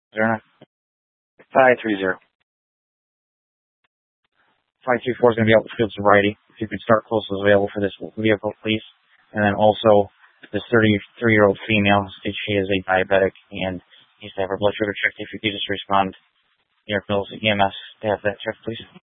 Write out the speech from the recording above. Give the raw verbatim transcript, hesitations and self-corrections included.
Zerna. five three zero. five two four is going to be out in field sobriety. If you could start close as available for this vehicle, please. And then also, this thirty-three-year-old female states she is a diabetic and needs to have her blood sugar checked. If you could just respond, New York Mills E M S to have that checked, please.